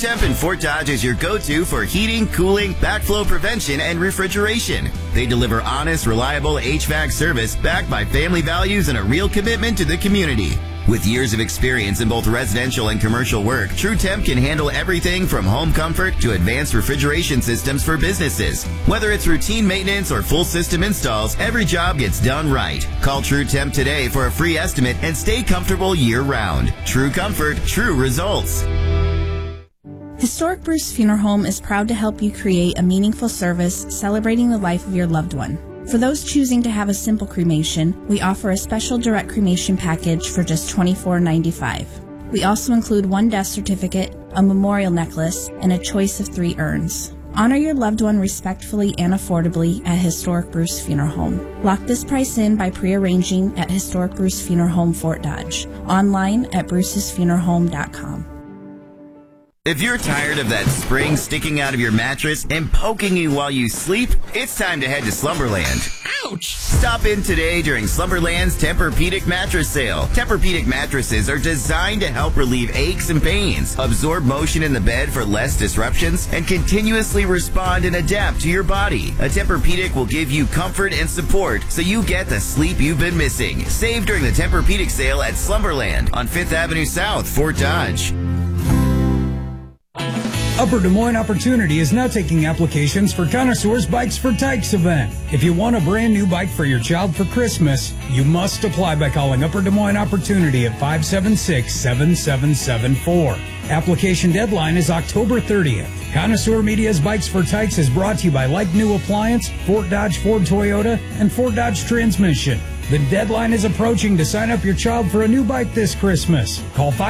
Temp in Fort Dodge is your go-to for heating, cooling, backflow prevention, and refrigeration. They deliver honest, reliable HVAC service backed by family values and a real commitment to the community. With years of experience in both residential and commercial work, True Temp can handle everything from home comfort to advanced refrigeration systems for businesses. Whether it's routine maintenance or full system installs, every job gets done right. Call True Temp today for a free estimate and stay comfortable year-round. True comfort, true results. Historic Bruce Funeral Home is proud to help you create a meaningful service celebrating the life of your loved one. For those choosing to have a simple cremation, we offer a special direct cremation package for just $24.95. We also include one death certificate, a memorial necklace, and a choice of 3 urns. Honor your loved one respectfully and affordably at Historic Bruce Funeral Home. Lock this price in by pre-arranging at Historic Bruce Funeral Home, Fort Dodge. Online at brucesfuneralhome.com. If you're tired of that spring sticking out of your mattress and poking you while you sleep, it's time to head to Slumberland. Ouch! Stop in today during Slumberland's Tempur-Pedic mattress sale. Tempur-Pedic mattresses are designed to help relieve aches and pains, absorb motion in the bed for less disruptions, and continuously respond and adapt to your body. A Tempur-Pedic will give you comfort and support so you get the sleep you've been missing. Save during the Tempur-Pedic sale at Slumberland on 5th Avenue South, Fort Dodge. Upper Des Moines Opportunity is now taking applications for Connoisseur's Bikes for Tykes event. If you want a brand new bike for your child for Christmas, you must apply by calling Upper Des Moines Opportunity at 576-7774. Application deadline is October 30th. Connoisseur Media's Bikes for Tykes is brought to you by Like New Appliance, Fort Dodge Ford Toyota, and Fort Dodge Transmission. The deadline is approaching to sign up your child for a new bike this Christmas. Call